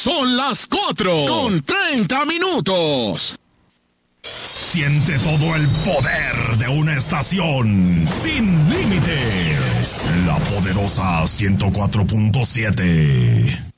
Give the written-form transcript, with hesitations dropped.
Son las 4:30. Siente todo el poder de una estación sin límites. La poderosa 104.7.